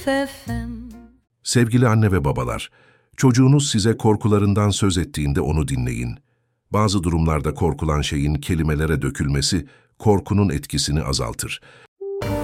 FM. Sevgili anne ve babalar, çocuğunuz size korkularından söz ettiğinde onu dinleyin. Bazı durumlarda korkulan şeyin kelimelere dökülmesi, korkunun etkisini azaltır.